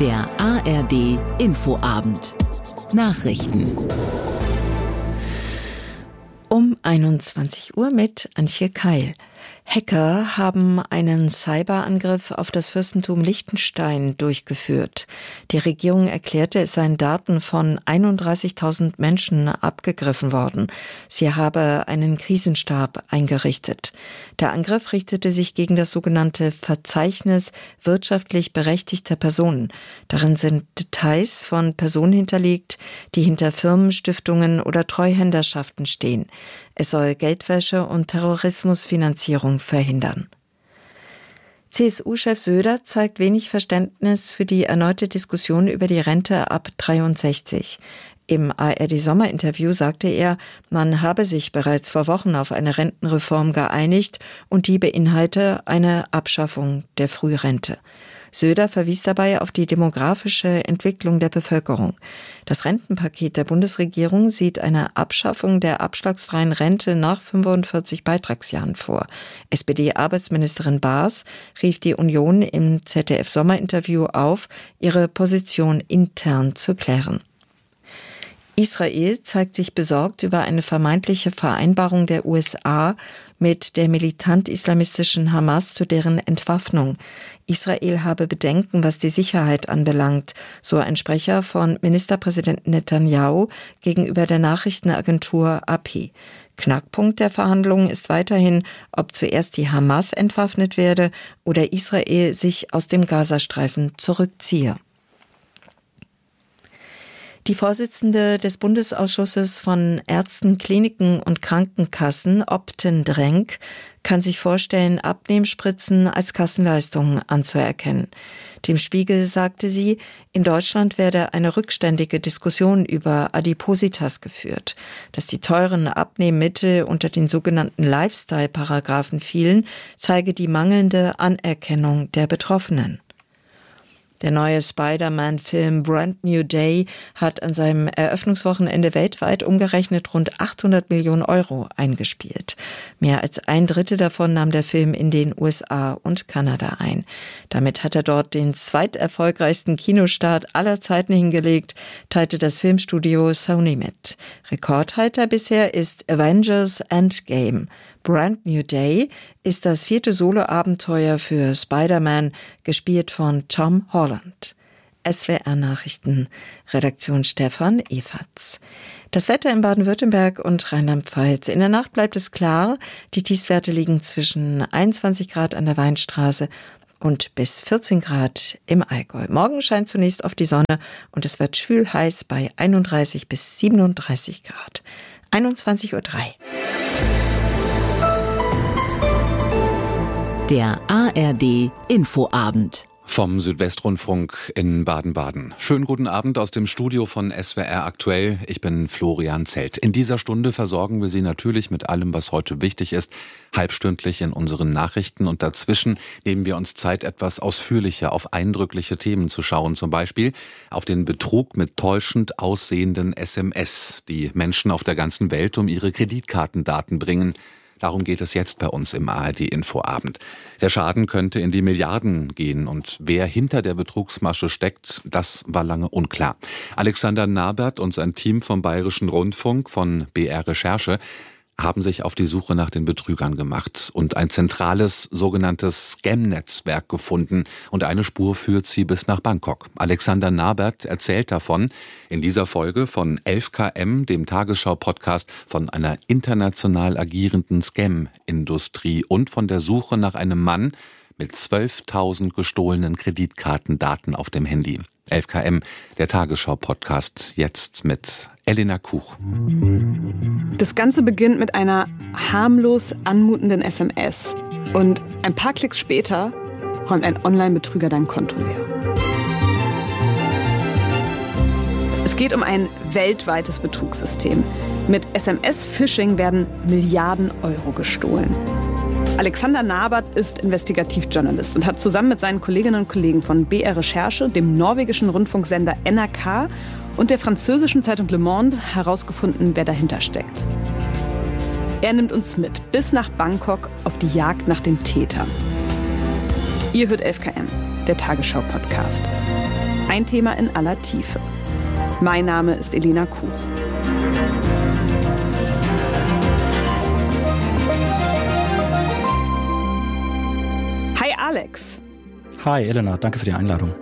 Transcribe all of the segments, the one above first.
Der ARD Infoabend. Nachrichten. Um 21 Uhr mit Antje Keil. Hacker haben einen Cyberangriff auf das Fürstentum Liechtenstein durchgeführt. Die Regierung erklärte, es seien Daten von 31.000 Menschen abgegriffen worden. Sie habe einen Krisenstab eingerichtet. Der Angriff richtete sich gegen das sogenannte Verzeichnis wirtschaftlich berechtigter Personen. Darin sind Details von Personen hinterlegt, die hinter Firmen, Stiftungen oder Treuhänderschaften stehen. Es soll Geldwäsche und Terrorismusfinanzierung verhindern. CSU-Chef Söder zeigt wenig Verständnis für die erneute Diskussion über die Rente ab 63. Im ARD-Sommerinterview sagte er, man habe sich bereits vor Wochen auf eine Rentenreform geeinigt und die beinhalte eine Abschaffung der Frührente. Söder verwies dabei auf die demografische Entwicklung der Bevölkerung. Das Rentenpaket der Bundesregierung sieht eine Abschaffung der abschlagsfreien Rente nach 45 Beitragsjahren vor. SPD-Arbeitsministerin Baas rief die Union im ZDF-Sommerinterview auf, ihre Position intern zu klären. Israel zeigt sich besorgt über eine vermeintliche Vereinbarung der USA mit der militant-islamistischen Hamas zu deren Entwaffnung. Israel habe Bedenken, was die Sicherheit anbelangt, so ein Sprecher von Ministerpräsident Netanyahu gegenüber der Nachrichtenagentur AP. Knackpunkt der Verhandlungen ist weiterhin, ob zuerst die Hamas entwaffnet werde oder Israel sich aus dem Gazastreifen zurückziehe. Die Vorsitzende des Bundesausschusses von Ärzten, Kliniken und Krankenkassen, Opten Drenk, kann sich vorstellen, Abnehmspritzen als Kassenleistungen anzuerkennen. Dem Spiegel sagte sie, in Deutschland werde eine rückständige Diskussion über Adipositas geführt. Dass die teuren Abnehmmittel unter den sogenannten Lifestyle-Paragraphen fielen, zeige die mangelnde Anerkennung der Betroffenen. Der neue Spider-Man-Film Brand New Day hat an seinem Eröffnungswochenende weltweit umgerechnet rund 800 Millionen Euro eingespielt. Mehr als ein Drittel davon nahm der Film in den USA und Kanada ein. Damit hat er dort den zweiterfolgreichsten Kinostart aller Zeiten hingelegt, teilte das Filmstudio Sony mit. Rekordhalter bisher ist Avengers Endgame. Brand New Day ist das 4. Soloabenteuer für Spider-Man, gespielt von Tom Holland. SWR-Nachrichten, Redaktion Stefan Efatz. Das Wetter in Baden-Württemberg und Rheinland-Pfalz. In der Nacht bleibt es klar. Die Tiefstwerte liegen zwischen 21 Grad an der Weinstraße und bis 14 Grad im Allgäu. Morgen scheint zunächst oft die Sonne und es wird schwül heiß bei 31 bis 37 Grad. 21:03 Uhr. Der ARD Infoabend. Vom Südwestrundfunk in Baden-Baden. Schönen guten Abend aus dem Studio von SWR Aktuell. Ich bin Florian Zelt. In dieser Stunde versorgen wir Sie natürlich mit allem, was heute wichtig ist, halbstündlich in unseren Nachrichten. Und dazwischen nehmen wir uns Zeit, etwas ausführlicher auf eindrückliche Themen zu schauen. Zum Beispiel auf den Betrug mit täuschend aussehenden SMS, die Menschen auf der ganzen Welt um ihre Kreditkartendaten bringen. Darum geht es jetzt bei uns im ARD-Infoabend. Der Schaden könnte in die Milliarden gehen und wer hinter der Betrugsmasche steckt, das war lange unklar. Alexander Nabert und sein Team vom Bayerischen Rundfunk von BR Recherche haben sich auf die Suche nach den Betrügern gemacht und ein zentrales sogenanntes Scam-Netzwerk gefunden und eine Spur führt sie bis nach Bangkok. Alexander Nabert erzählt davon in dieser Folge von 11KM, dem Tagesschau-Podcast, von einer international agierenden Scam-Industrie und von der Suche nach einem Mann mit 12.000 gestohlenen Kreditkartendaten auf dem Handy. 11KM, der Tagesschau-Podcast, jetzt mit Elena Kuch. Das Ganze beginnt mit einer harmlos anmutenden SMS. Und ein paar Klicks später räumt ein Online-Betrüger dein Konto leer. Es geht um ein weltweites Betrugssystem. Mit SMS-Phishing werden Milliarden Euro gestohlen. Alexander Nabert ist Investigativjournalist und hat zusammen mit seinen Kolleginnen und Kollegen von BR Recherche, dem norwegischen Rundfunksender NRK und der französischen Zeitung Le Monde herausgefunden, wer dahinter steckt. Er nimmt uns mit bis nach Bangkok auf die Jagd nach den Tätern. Ihr hört 11KM, der Tagesschau-Podcast. Ein Thema in aller Tiefe. Mein Name ist Elena Kuch. Hi Alex. Hi Elena, danke für die Einladung.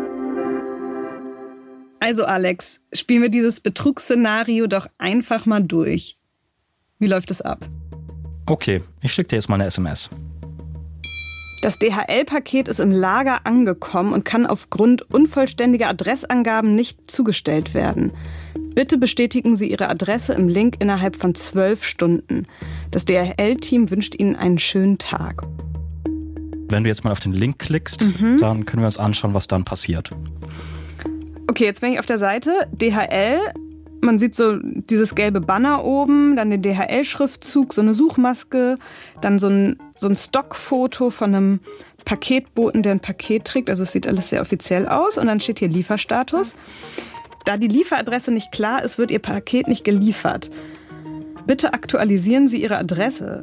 Also Alex, spielen wir dieses Betrugsszenario doch einfach mal durch. Wie läuft es ab? Okay, ich schicke dir jetzt mal eine SMS. Das DHL-Paket ist im Lager angekommen und kann aufgrund unvollständiger Adressangaben nicht zugestellt werden. Bitte bestätigen Sie Ihre Adresse im Link innerhalb von 12 Stunden. Das DHL-Team wünscht Ihnen einen schönen Tag. Wenn du jetzt mal auf den Link klickst, dann können wir uns anschauen, was dann passiert. Okay, jetzt bin ich auf der Seite. DHL, man sieht so dieses gelbe Banner oben, dann den DHL-Schriftzug, so eine Suchmaske, dann so ein Stockfoto von einem Paketboten, der ein Paket trägt. Also es sieht alles sehr offiziell aus. Und dann steht hier Lieferstatus. Da die Lieferadresse nicht klar ist, wird Ihr Paket nicht geliefert. Bitte aktualisieren Sie Ihre Adresse.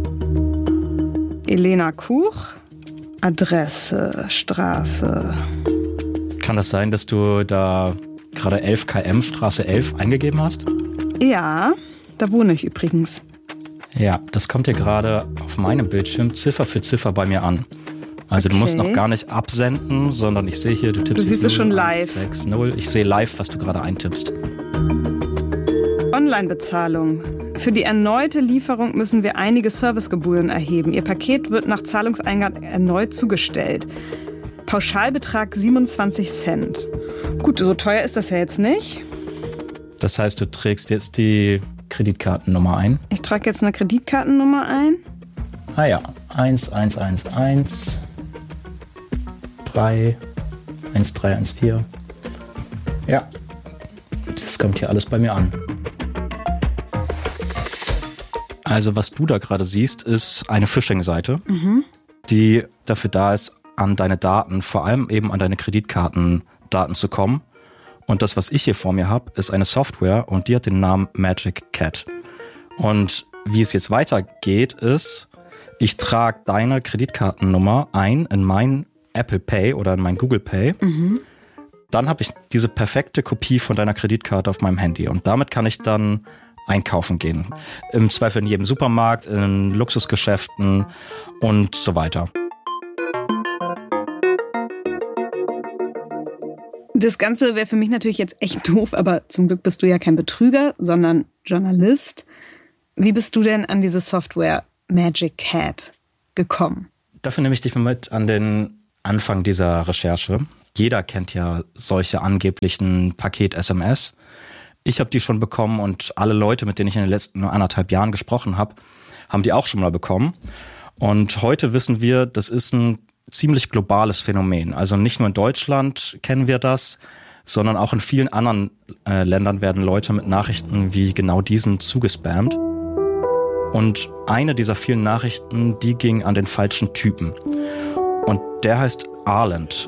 Elena Kuch, Adresse, Straße. Kann das sein, dass du da gerade 11 km Straße 11 eingegeben hast? Ja, da wohne ich übrigens. Ja, das kommt hier gerade auf meinem Bildschirm Ziffer für Ziffer bei mir an. Also du musst noch gar nicht absenden, sondern ich sehe hier, du tippst. Du siehst es schon live. 60. Ich sehe live, was du gerade eintippst. Online-Bezahlung. Für die erneute Lieferung müssen wir einige Servicegebühren erheben. Ihr Paket wird nach Zahlungseingang erneut zugestellt. Pauschalbetrag 27 Cent. Gut, so teuer ist das ja jetzt nicht. Das heißt, du trägst jetzt die Kreditkartennummer ein? Ich trage jetzt eine Kreditkartennummer ein. Ah ja, 1111 3 1314. Ja, das kommt hier alles bei mir an. Also was du da gerade siehst, ist eine Phishing-Seite, die dafür da ist, an deine Daten, vor allem eben an deine Kreditkartendaten zu kommen. Und das, was ich hier vor mir habe, ist eine Software und die hat den Namen Magic Cat. Und wie es jetzt weitergeht, ist, ich trage deine Kreditkartennummer ein in mein Apple Pay oder in mein Google Pay. Dann habe ich diese perfekte Kopie von deiner Kreditkarte auf meinem Handy und damit kann ich dann einkaufen gehen. Im Zweifel in jedem Supermarkt, in Luxusgeschäften und so weiter. Das Ganze wäre für mich natürlich jetzt echt doof, aber zum Glück bist du ja kein Betrüger, sondern Journalist. Wie bist du denn an diese Software Magic Cat gekommen? Dafür nehme ich dich mal mit an den Anfang dieser Recherche. Jeder kennt ja solche angeblichen Paket-SMS. Ich habe die schon bekommen und alle Leute, mit denen ich in den letzten 1,5 Jahren gesprochen habe, haben die auch schon mal bekommen. Und heute wissen wir, das ist ein ziemlich globales Phänomen. Also nicht nur in Deutschland kennen wir das, sondern auch in vielen anderen Ländern werden Leute mit Nachrichten wie genau diesen zugespammt. Und eine dieser vielen Nachrichten, die ging an den falschen Typen. Und der heißt Arland.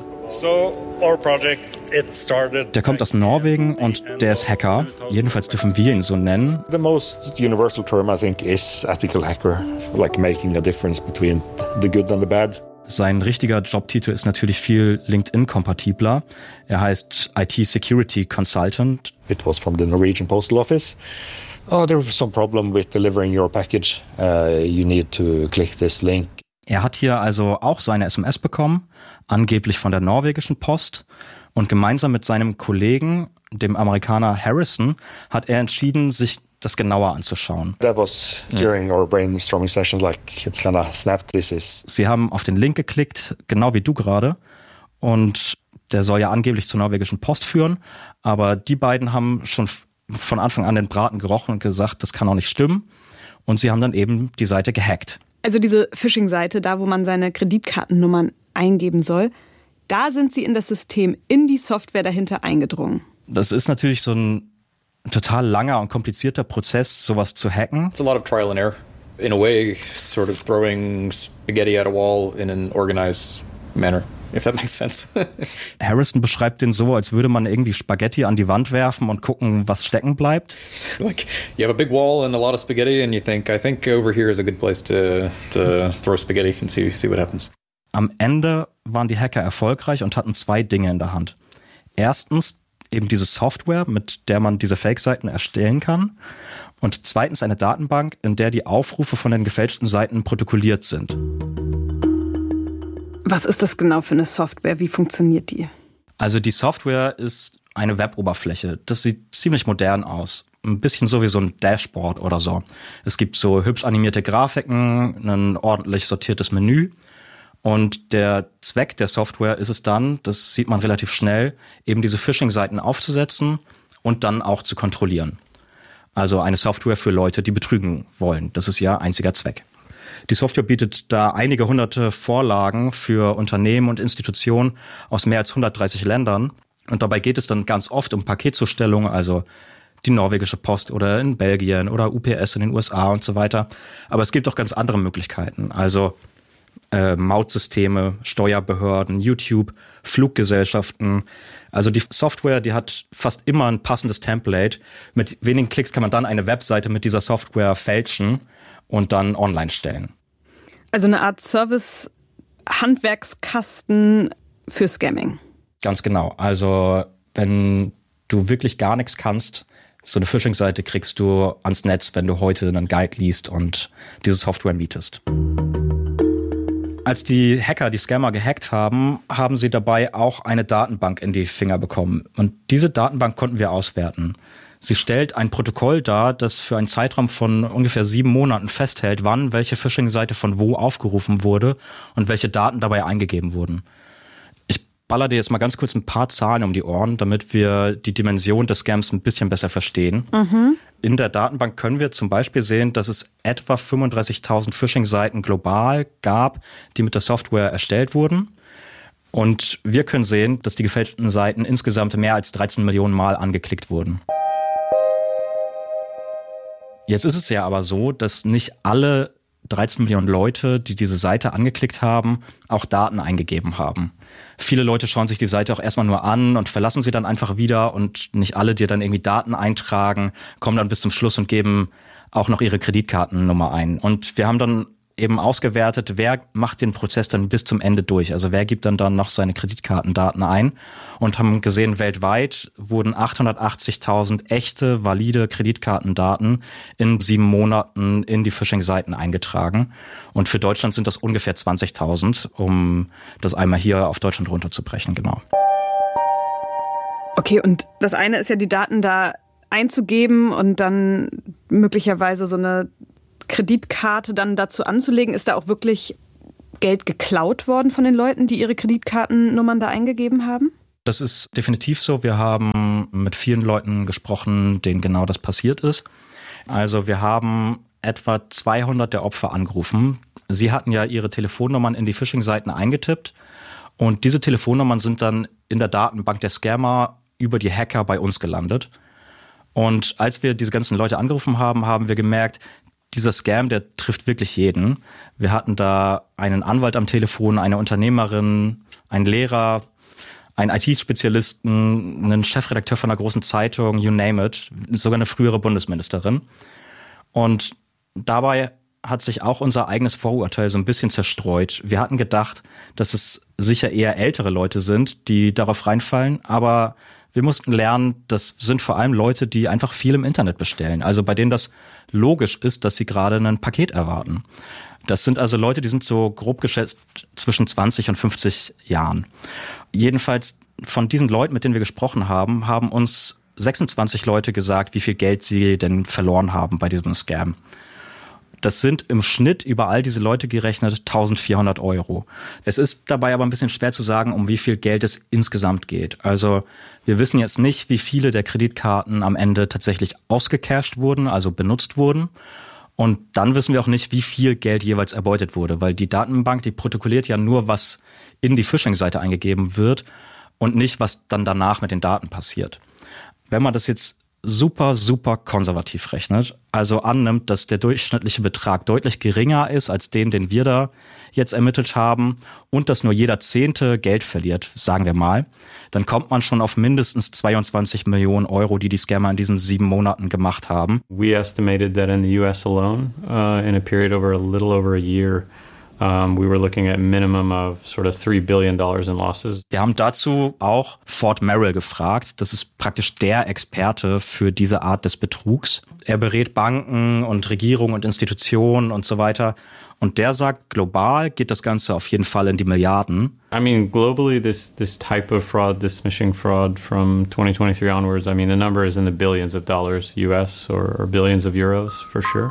Der kommt aus Norwegen und der ist Hacker. Jedenfalls dürfen wir ihn so nennen. The most universal term, I think, is ethical hacker, like making a difference between the good and the bad. Sein richtiger Jobtitel ist natürlich viel LinkedIn-kompatibler. Er heißt IT Security Consultant. It was from the Norwegian Postal Office. Oh, there was some problem with delivering your package. You need to click this link. Er hat hier also auch seine SMS bekommen, angeblich von der norwegischen Post. Und gemeinsam mit seinem Kollegen, dem Amerikaner Harrison, hat er entschieden, sich das genauer anzuschauen. That was during our brainstorming session, like it's kind of snapped. This is. Sie haben auf den Link geklickt, genau wie du gerade. Und der soll ja angeblich zur norwegischen Post führen. Aber die beiden haben schon von Anfang an den Braten gerochen und gesagt, das kann auch nicht stimmen. Und sie haben dann eben die Seite gehackt. Also diese Phishing-Seite, da wo man seine Kreditkartennummern eingeben soll, da sind sie in das System, in die Software dahinter eingedrungen. Das ist natürlich so ein total langer und komplizierter Prozess, sowas zu hacken. It's a lot of trial and error. In a way, sort of throwing spaghetti at a wall in an organized manner, if that makes sense. Harrison beschreibt den so, als würde man irgendwie Spaghetti an die Wand werfen und gucken, was stecken bleibt. Like, you have a big wall and a lot of spaghetti and you think, I think over here is a good place to throw spaghetti and see what happens. Am Ende waren die Hacker erfolgreich und hatten 2 Dinge in der Hand. erstens eben diese Software, mit der man diese Fake-Seiten erstellen kann. Und zweitens eine Datenbank, in der die Aufrufe von den gefälschten Seiten protokolliert sind. Was ist das genau für eine Software? Wie funktioniert die? Also die Software ist eine Web-Oberfläche. Das sieht ziemlich modern aus. Ein bisschen so wie so ein Dashboard oder so. Es gibt so hübsch animierte Grafiken, ein ordentlich sortiertes Menü. Und der Zweck der Software ist es dann, das sieht man relativ schnell, eben diese Phishing-Seiten aufzusetzen und dann auch zu kontrollieren. Also eine Software für Leute, die betrügen wollen. Das ist ja einziger Zweck. Die Software bietet da einige hunderte Vorlagen für Unternehmen und Institutionen aus mehr als 130 Ländern. Und dabei geht es dann ganz oft um Paketzustellung, also die norwegische Post oder in Belgien oder UPS in den USA und so weiter. Aber es gibt auch ganz andere Möglichkeiten. Also Mautsysteme, Steuerbehörden, YouTube, Fluggesellschaften. Also die Software, die hat fast immer ein passendes Template. Mit wenigen Klicks kann man dann eine Webseite mit dieser Software fälschen und dann online stellen. Also eine Art Service-Handwerkskasten für Scamming. Ganz genau. Also wenn du wirklich gar nichts kannst, so eine Phishing-Seite kriegst du ans Netz, wenn du heute einen Guide liest und diese Software mietest. Als die Hacker, die Scammer gehackt haben, haben sie dabei auch eine Datenbank in die Finger bekommen. Und diese Datenbank konnten wir auswerten. Sie stellt ein Protokoll dar, das für einen Zeitraum von ungefähr 7 Monaten festhält, wann welche Phishing-Seite von wo aufgerufen wurde und welche Daten dabei eingegeben wurden. Ich baller dir jetzt mal ganz kurz ein paar Zahlen um die Ohren, damit wir die Dimension des Scams ein bisschen besser verstehen. In der Datenbank können wir zum Beispiel sehen, dass es etwa 35.000 Phishing-Seiten global gab, die mit der Software erstellt wurden. Und wir können sehen, dass die gefälschten Seiten insgesamt mehr als 13 Millionen Mal angeklickt wurden. Jetzt ist es ja aber so, dass nicht alle 13 Millionen Leute, die diese Seite angeklickt haben, auch Daten eingegeben haben. Viele Leute schauen sich die Seite auch erstmal nur an und verlassen sie dann einfach wieder und nicht alle, die dann irgendwie Daten eintragen, kommen dann bis zum Schluss und geben auch noch ihre Kreditkartennummer ein. Und wir haben dann eben ausgewertet, wer macht den Prozess dann bis zum Ende durch. Also wer gibt dann noch seine Kreditkartendaten ein und haben gesehen, weltweit wurden 880.000 echte, valide Kreditkartendaten in 7 Monaten in die Phishing-Seiten eingetragen. Und für Deutschland sind das ungefähr 20.000, um das einmal hier auf Deutschland runterzubrechen, genau. Okay, und das eine ist ja, die Daten da einzugeben und dann möglicherweise so eine Kreditkarte dann dazu anzulegen. Ist da auch wirklich Geld geklaut worden von den Leuten, die ihre Kreditkartennummern da eingegeben haben? Das ist definitiv so. Wir haben mit vielen Leuten gesprochen, denen genau das passiert ist. Also wir haben etwa 200 der Opfer angerufen. Sie hatten ja ihre Telefonnummern in die Phishing-Seiten eingetippt und diese Telefonnummern sind dann in der Datenbank der Scammer über die Hacker bei uns gelandet. Und als wir diese ganzen Leute angerufen haben, haben wir gemerkt, dieser Scam, der trifft wirklich jeden. Wir hatten da einen Anwalt am Telefon, eine Unternehmerin, einen Lehrer, einen IT-Spezialisten, einen Chefredakteur von einer großen Zeitung, you name it, sogar eine frühere Bundesministerin. Und dabei hat sich auch unser eigenes Vorurteil so ein bisschen zerstreut. Wir hatten gedacht, dass es sicher eher ältere Leute sind, die darauf reinfallen, aber wir mussten lernen, das sind vor allem Leute, die einfach viel im Internet bestellen. Also bei denen das logisch ist, dass sie gerade ein Paket erwarten. Das sind also Leute, die sind so grob geschätzt zwischen 20 und 50 Jahren. Jedenfalls von diesen Leuten, mit denen wir gesprochen haben, haben uns 26 Leute gesagt, wie viel Geld sie denn verloren haben bei diesem Scam. Das sind im Schnitt über all diese Leute gerechnet 1.400 Euro. Es ist dabei aber ein bisschen schwer zu sagen, um wie viel Geld es insgesamt geht. Also wir wissen jetzt nicht, wie viele der Kreditkarten am Ende tatsächlich ausgecasht wurden, also benutzt wurden. Und dann wissen wir auch nicht, wie viel Geld jeweils erbeutet wurde, weil die Datenbank, die protokolliert ja nur, was in die Phishing-Seite eingegeben wird und nicht, was dann danach mit den Daten passiert. Wenn man das jetzt super konservativ rechnet, also annimmt, dass der durchschnittliche Betrag deutlich geringer ist als den wir da jetzt ermittelt haben und dass nur jeder 10. Geld verliert, sagen wir mal, dann kommt man schon auf mindestens 22 Millionen Euro, die Scammer in diesen 7 Monaten gemacht haben. We estimated that in the US alone, in a period over a little over a year, We were looking at a minimum of sort of $3 billion in losses. Wir haben dazu auch Fort Merrill gefragt. Das ist praktisch der Experte für diese Art des Betrugs. Er berät Banken und Regierungen und Institutionen und so weiter. Und der sagt, global geht das Ganze auf jeden Fall in die Milliarden. I mean, globally, this type of fraud, this smishing fraud from 2023 onwards, I mean, the number is in the billions of dollars US or billions of euros for sure.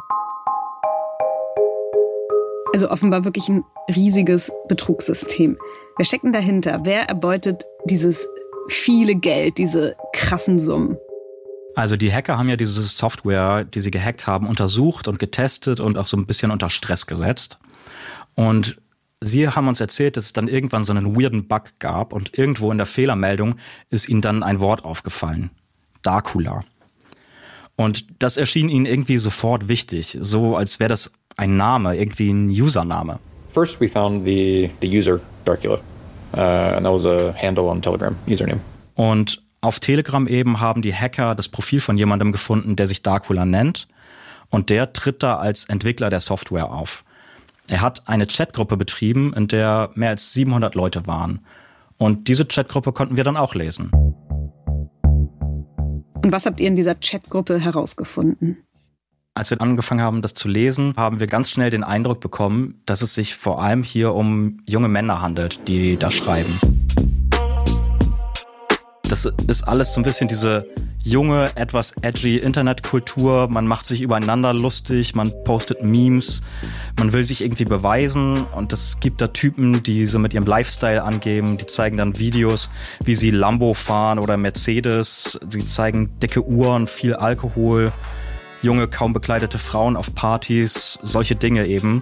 Also offenbar wirklich ein riesiges Betrugssystem. Wer steckt denn dahinter? Wer erbeutet dieses viele Geld, diese krassen Summen? Also die Hacker haben ja diese Software, die sie gehackt haben, untersucht und getestet und auch so ein bisschen unter Stress gesetzt. Und sie haben uns erzählt, dass es dann irgendwann so einen weirden Bug gab und irgendwo in der Fehlermeldung ist ihnen dann ein Wort aufgefallen. Darkula. Und das erschien ihnen irgendwie sofort wichtig, so als wäre das ein Name, irgendwie ein Username. First we found the user Darkula, and that was a handle on Telegram, username. Und auf Telegram eben haben die Hacker das Profil von jemandem gefunden, der sich Darkula nennt. Und der tritt da als Entwickler der Software auf. Er hat eine Chatgruppe betrieben, in der mehr als 700 Leute waren. Und diese Chatgruppe konnten wir dann auch lesen. Und was habt ihr in dieser Chatgruppe herausgefunden? Als wir angefangen haben, das zu lesen, haben wir ganz schnell den Eindruck bekommen, dass es sich vor allem hier um junge Männer handelt, die da schreiben. Das ist alles so ein bisschen diese junge, etwas edgy Internetkultur. Man macht sich übereinander lustig, man postet Memes, man will sich irgendwie beweisen. Und es gibt da Typen, die so mit ihrem Lifestyle angeben. Die zeigen dann Videos, wie sie Lambo fahren oder Mercedes. Sie zeigen dicke Uhren, viel Alkohol, junge, kaum bekleidete Frauen auf Partys, solche Dinge eben.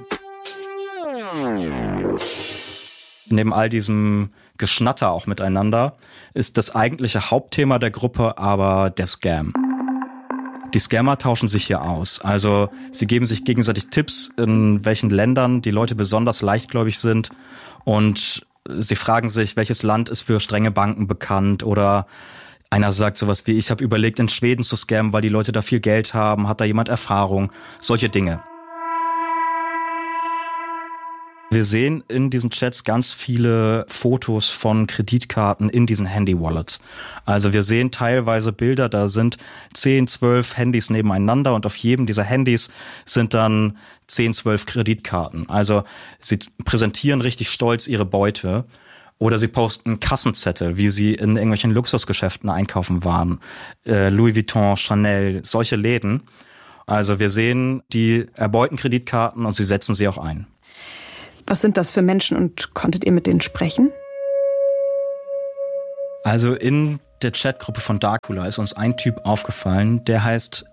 Neben all diesem Geschnatter auch miteinander ist das eigentliche Hauptthema der Gruppe aber der Scam. Die Scammer tauschen sich hier aus. Also sie geben sich gegenseitig Tipps, in welchen Ländern die Leute besonders leichtgläubig sind. Und sie fragen sich, welches Land ist für strenge Banken bekannt. Oder einer sagt sowas wie, ich habe überlegt, in Schweden zu scammen, weil die Leute da viel Geld haben. Hat da jemand Erfahrung? Solche Dinge. Wir sehen in diesen Chats ganz viele Fotos von Kreditkarten in diesen Handy-Wallets. Also wir sehen teilweise Bilder, da sind 10, 12 Handys nebeneinander und auf jedem dieser Handys sind dann 10, 12 Kreditkarten. Also sie präsentieren richtig stolz ihre Beute oder sie posten Kassenzettel, wie sie in irgendwelchen Luxusgeschäften einkaufen waren. Louis Vuitton, Chanel, solche Läden. Also wir sehen, die erbeuten Kreditkarten und sie setzen sie auch ein. Was sind das für Menschen und konntet ihr mit denen sprechen? Also in der Chatgruppe von Darkula ist uns ein Typ aufgefallen, der heißt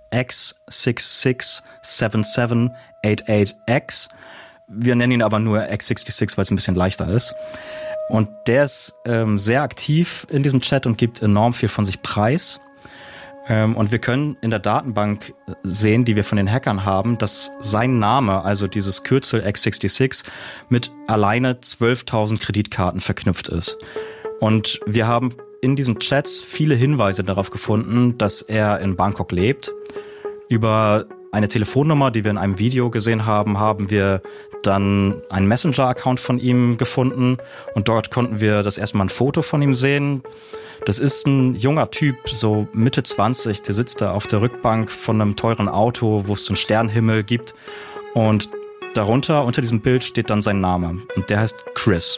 X667788X. Wir nennen ihn aber nur X66, weil es ein bisschen leichter ist. Und der ist sehr aktiv in diesem Chat und gibt enorm viel von sich preis. Und wir können in der Datenbank sehen, die wir von den Hackern haben, dass sein Name, also dieses Kürzel X66, mit alleine 12.000 Kreditkarten verknüpft ist. Und wir haben in diesen Chats viele Hinweise darauf gefunden, dass er in Bangkok lebt. Über eine Telefonnummer, die wir in einem Video gesehen haben, haben wir dann einen Messenger-Account von ihm gefunden. Und dort konnten wir das erste Mal ein Foto von ihm sehen. Das ist ein junger Typ, so Mitte 20, der sitzt da auf der Rückbank von einem teuren Auto, wo es so einen Sternenhimmel gibt. Und darunter, unter diesem Bild, steht dann sein Name. Und der heißt Chris.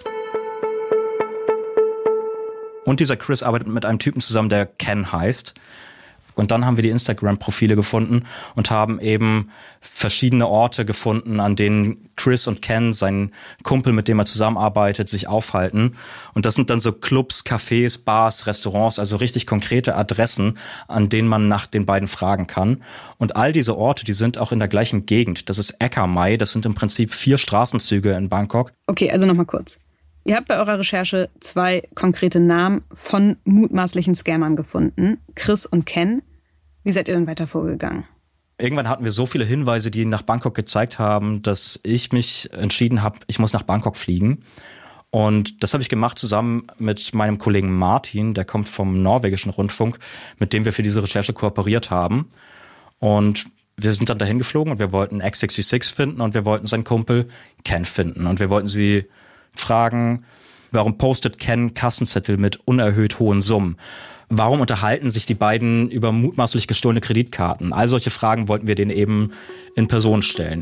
Und dieser Chris arbeitet mit einem Typen zusammen, der Ken heißt. Und dann haben wir die Instagram-Profile gefunden und haben eben verschiedene Orte gefunden, an denen Chris und Ken, sein Kumpel, mit dem er zusammenarbeitet, sich aufhalten. Und das sind dann so Clubs, Cafés, Bars, Restaurants, also richtig konkrete Adressen, an denen man nach den beiden fragen kann. Und all diese Orte, die sind auch in der gleichen Gegend. Das ist Ekka Mai, das sind im Prinzip 4 Straßenzüge in Bangkok. Okay, also nochmal kurz. Ihr habt bei eurer Recherche 2 konkrete Namen von mutmaßlichen Scammern gefunden, Chris und Ken. Wie seid ihr denn weiter vorgegangen? Irgendwann hatten wir so viele Hinweise, die nach Bangkok gezeigt haben, dass ich mich entschieden habe, ich muss nach Bangkok fliegen. Und das habe ich gemacht zusammen mit meinem Kollegen Martin, der kommt vom norwegischen Rundfunk, mit dem wir für diese Recherche kooperiert haben. Und wir sind dann dahin geflogen und wir wollten X66 finden und wir wollten seinen Kumpel Ken finden. Und wir wollten sie fragen, warum postet Ken Kassenzettel mit unerhöht hohen Summen? Warum unterhalten sich die beiden über mutmaßlich gestohlene Kreditkarten? All solche Fragen wollten wir denen eben in Person stellen.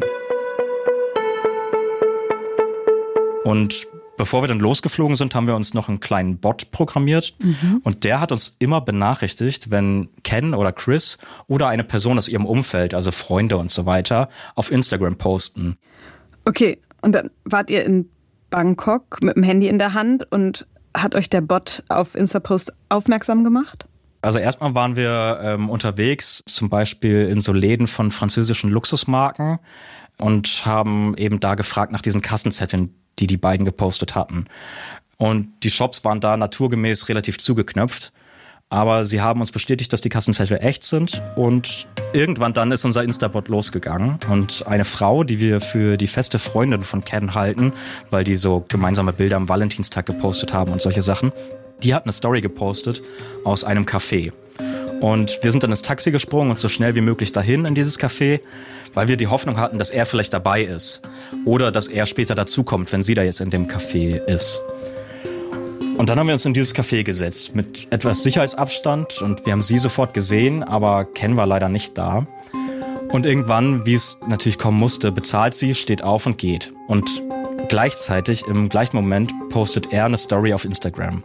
Und bevor wir dann losgeflogen sind, haben wir uns noch einen kleinen Bot programmiert. Und der hat uns immer benachrichtigt, wenn Ken oder Chris oder eine Person aus ihrem Umfeld, also Freunde und so weiter, auf Instagram posten. Okay, und dann wart ihr in Bangkok mit dem Handy in der Hand und hat euch der Bot auf Instapost aufmerksam gemacht? Also erstmal waren wir unterwegs, zum Beispiel in so Läden von französischen Luxusmarken und haben eben da gefragt nach diesen Kassenzetteln, die beiden gepostet hatten. Und die Shops waren da naturgemäß relativ zugeknöpft. Aber sie haben uns bestätigt, dass die Kassenzettel echt sind. Und irgendwann dann ist unser Instabot losgegangen. Und eine Frau, die wir für die feste Freundin von Ken halten, weil die so gemeinsame Bilder am Valentinstag gepostet haben und solche Sachen, die hat eine Story gepostet aus einem Café. Und wir sind dann ins Taxi gesprungen und so schnell wie möglich dahin in dieses Café, weil wir die Hoffnung hatten, dass er vielleicht dabei ist. Oder dass er später dazukommt, wenn sie da jetzt in dem Café ist. Und dann haben wir uns in dieses Café gesetzt, mit etwas Sicherheitsabstand. Und wir haben sie sofort gesehen, aber Ken war leider nicht da. Und irgendwann, wie es natürlich kommen musste, bezahlt sie, steht auf und geht. Und gleichzeitig, im gleichen Moment, postet er eine Story auf Instagram.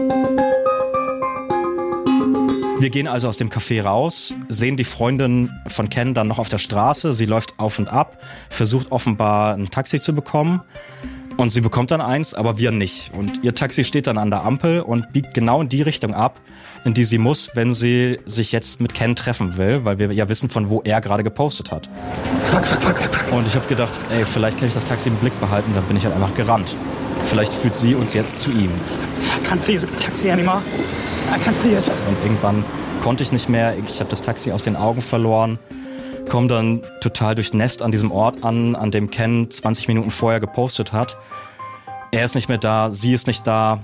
Wir gehen also aus dem Café raus, sehen die Freundin von Ken dann noch auf der Straße. Sie läuft auf und ab, versucht offenbar ein Taxi zu bekommen. Und sie bekommt dann eins, aber wir nicht. Und ihr Taxi steht dann an der Ampel und biegt genau in die Richtung ab, in die sie muss, wenn sie sich jetzt mit Ken treffen will, weil wir ja wissen, von wo er gerade gepostet hat. Fuck. Und ich habe gedacht, vielleicht kann ich das Taxi im Blick behalten, dann bin ich halt einfach gerannt. Vielleicht führt sie uns jetzt zu ihm. I can't see the taxi anymore. I can't see it. Und irgendwann konnte ich nicht mehr. Ich habe das Taxi aus den Augen verloren. Komme dann total durchnässt an diesem Ort an dem Ken 20 Minuten vorher gepostet hat. Er ist nicht mehr da, sie ist nicht da.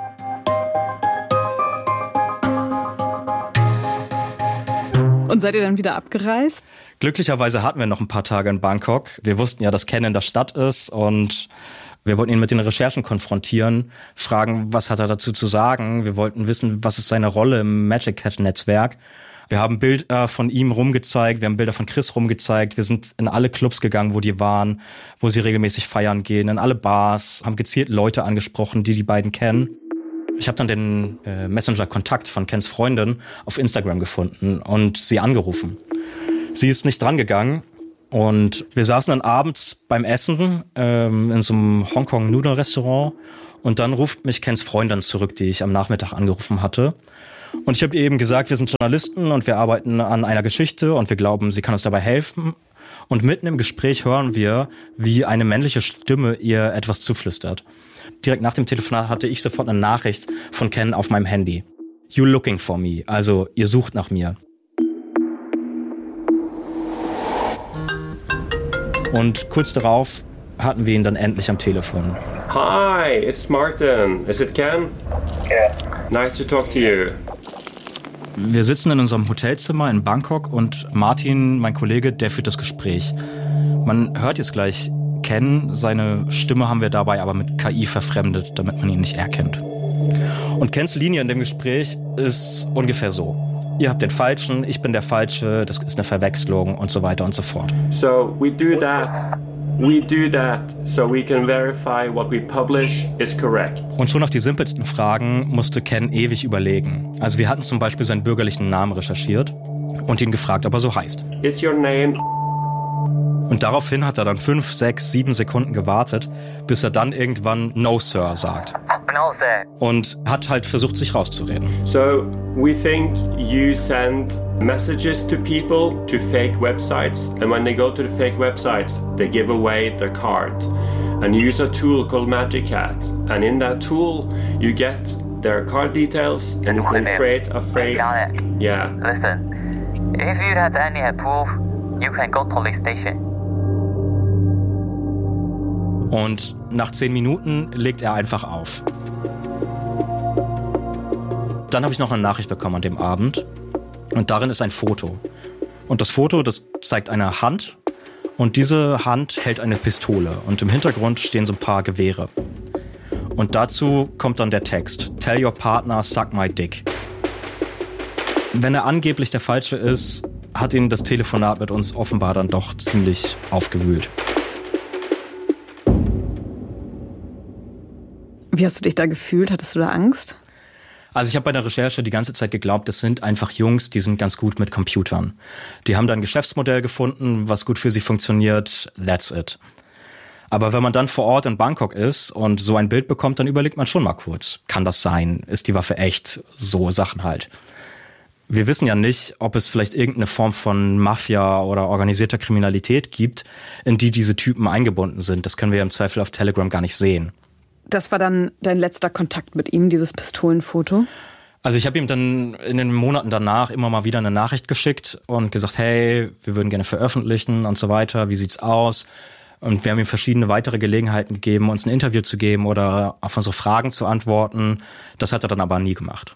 Und seid ihr dann wieder abgereist? Glücklicherweise hatten wir noch ein paar Tage in Bangkok. Wir wussten ja, dass Ken in der Stadt ist und wir wollten ihn mit den Recherchen konfrontieren, fragen, was hat er dazu zu sagen. Wir wollten wissen, was ist seine Rolle im Magic Cat-Netzwerk. Wir haben Bilder von ihm rumgezeigt, wir haben Bilder von Chris rumgezeigt. Wir sind in alle Clubs gegangen, wo die waren, wo sie regelmäßig feiern gehen, in alle Bars, haben gezielt Leute angesprochen, die beiden kennen. Ich habe dann den Messenger-Kontakt von Kens Freundin auf Instagram gefunden und sie angerufen. Sie ist nicht drangegangen. Und wir saßen dann abends beim Essen in so einem Hongkong-Nudel-Restaurant und dann ruft mich Kens Freundin zurück, die ich am Nachmittag angerufen hatte. Und ich habe ihr eben gesagt, wir sind Journalisten und wir arbeiten an einer Geschichte und wir glauben, sie kann uns dabei helfen. Und mitten im Gespräch hören wir, wie eine männliche Stimme ihr etwas zuflüstert. Direkt nach dem Telefonat hatte ich sofort eine Nachricht von Ken auf meinem Handy. You looking for me, also ihr sucht nach mir. Und kurz darauf hatten wir ihn dann endlich am Telefon. Hi, it's Martin. Is it Ken? Yeah. Nice to talk to you. Wir sitzen in unserem Hotelzimmer in Bangkok und Martin, mein Kollege, der führt das Gespräch. Man hört jetzt gleich Ken, seine Stimme haben wir dabei aber mit KI verfremdet, damit man ihn nicht erkennt. Und Kens Linie in dem Gespräch ist ungefähr so. Ihr habt den Falschen, ich bin der Falsche, das ist eine Verwechslung und so weiter und so fort. So we do that so we can verify what we publish is correct. Und schon auf die simpelsten Fragen musste Ken ewig überlegen. Also wir hatten zum Beispiel seinen bürgerlichen Namen recherchiert und ihn gefragt, ob er so heißt. Is your name? Und daraufhin hat er dann 5, 6, 7 Sekunden gewartet, bis er dann irgendwann No Sir sagt. No Sir. Und hat halt versucht, sich rauszureden. So we think you send messages to people to fake websites, and when they go to the fake websites, they give away their card. And you use a tool called Magic Cat, and in that tool you get their card details and you can create a fake. Yeah. Listen, if you have any proof, you can go to police station. Und nach 10 Minuten legt er einfach auf. Dann habe ich noch eine Nachricht bekommen an dem Abend. Und darin ist ein Foto. Und das Foto, das zeigt eine Hand und diese Hand hält eine Pistole und im Hintergrund stehen so ein paar Gewehre. Und dazu kommt dann der Text: Tell your partner, suck my dick. Wenn er angeblich der Falsche ist, hat ihn das Telefonat mit uns offenbar dann doch ziemlich aufgewühlt. Wie hast du dich da gefühlt? Hattest du da Angst? Also ich habe bei der Recherche die ganze Zeit geglaubt, das sind einfach Jungs, die sind ganz gut mit Computern. Die haben dann ein Geschäftsmodell gefunden, was gut für sie funktioniert, that's it. Aber wenn man dann vor Ort in Bangkok ist und so ein Bild bekommt, dann überlegt man schon mal kurz, kann das sein? Ist die Waffe echt? So Sachen halt. Wir wissen ja nicht, ob es vielleicht irgendeine Form von Mafia oder organisierter Kriminalität gibt, in die diese Typen eingebunden sind. Das können wir ja im Zweifel auf Telegram gar nicht sehen. Das war dann dein letzter Kontakt mit ihm, dieses Pistolenfoto? Also ich habe ihm dann in den Monaten danach immer mal wieder eine Nachricht geschickt und gesagt, hey, wir würden gerne veröffentlichen und so weiter, wie sieht's aus? Und wir haben ihm verschiedene weitere Gelegenheiten gegeben, uns ein Interview zu geben oder auf unsere Fragen zu antworten. Das hat er dann aber nie gemacht.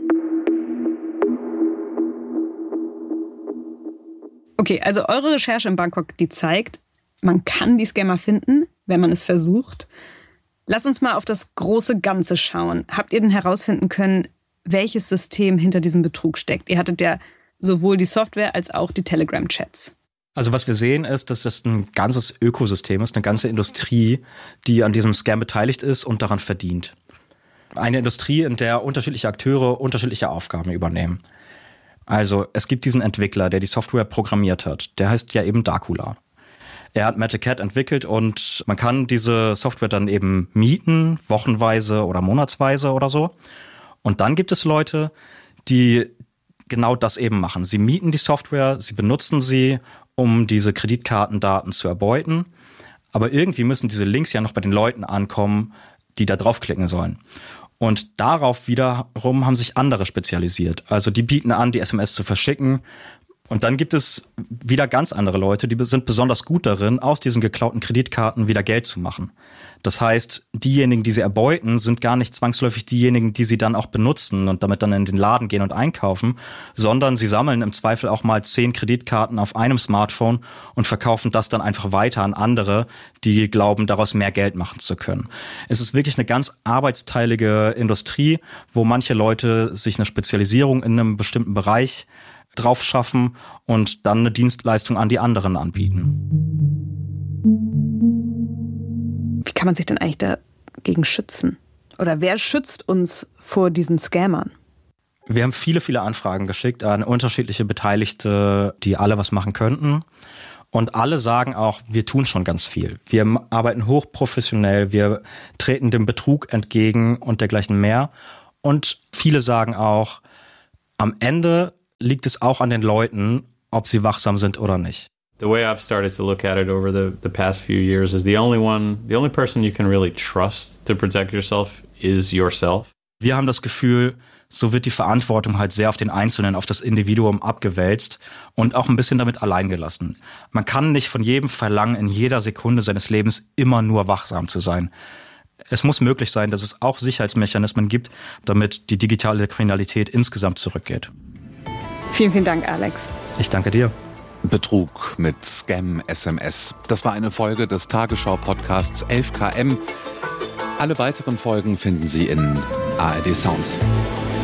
Okay, also eure Recherche in Bangkok, die zeigt, man kann die Scammer finden, wenn man es versucht. Lass uns mal auf das große Ganze schauen. Habt ihr denn herausfinden können, welches System hinter diesem Betrug steckt? Ihr hattet ja sowohl die Software als auch die Telegram-Chats. Also was wir sehen ist, dass das ein ganzes Ökosystem ist, eine ganze Industrie, die an diesem Scam beteiligt ist und daran verdient. Eine Industrie, in der unterschiedliche Akteure unterschiedliche Aufgaben übernehmen. Also es gibt diesen Entwickler, der die Software programmiert hat. Der heißt ja eben Dakula. Er hat Metacat entwickelt und man kann diese Software dann eben mieten, wochenweise oder monatsweise oder so. Und dann gibt es Leute, die genau das eben machen. Sie mieten die Software, sie benutzen sie, um diese Kreditkartendaten zu erbeuten. Aber irgendwie müssen diese Links ja noch bei den Leuten ankommen, die da draufklicken sollen. Und darauf wiederum haben sich andere spezialisiert. Also die bieten an, die SMS zu verschicken. Und dann gibt es wieder ganz andere Leute, die sind besonders gut darin, aus diesen geklauten Kreditkarten wieder Geld zu machen. Das heißt, diejenigen, die sie erbeuten, sind gar nicht zwangsläufig diejenigen, die sie dann auch benutzen und damit dann in den Laden gehen und einkaufen, sondern sie sammeln im Zweifel auch mal 10 Kreditkarten auf einem Smartphone und verkaufen das dann einfach weiter an andere, die glauben, daraus mehr Geld machen zu können. Es ist wirklich eine ganz arbeitsteilige Industrie, wo manche Leute sich eine Spezialisierung in einem bestimmten Bereich drauf schaffen und dann eine Dienstleistung an die anderen anbieten. Wie kann man sich denn eigentlich dagegen schützen? Oder wer schützt uns vor diesen Scammern? Wir haben viele Anfragen geschickt an unterschiedliche Beteiligte, die alle was machen könnten. Und alle sagen auch, wir tun schon ganz viel. Wir arbeiten hochprofessionell, wir treten dem Betrug entgegen und dergleichen mehr. Und viele sagen auch, am Ende liegt es auch an den Leuten, ob sie wachsam sind oder nicht. The way I've started to look at it over the past few years is the only person you can really trust to protect yourself is yourself. Wir haben das Gefühl, so wird die Verantwortung halt sehr auf den Einzelnen, auf das Individuum abgewälzt und auch ein bisschen damit allein gelassen. Man kann nicht von jedem verlangen, in jeder Sekunde seines Lebens immer nur wachsam zu sein. Es muss möglich sein, dass es auch Sicherheitsmechanismen gibt, damit die digitale Kriminalität insgesamt zurückgeht. Vielen Dank, Alex. Ich danke dir. Betrug mit Scam-SMS. Das war eine Folge des Tagesschau-Podcasts 11KM. Alle weiteren Folgen finden Sie in ARD Sounds.